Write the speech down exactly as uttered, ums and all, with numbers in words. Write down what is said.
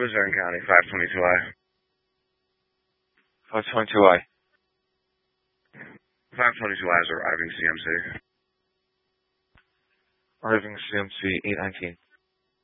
Luzerne County, five twenty-two I. five twenty-two I. five twenty-two I is arriving C M C. Arriving C M C eight nineteen.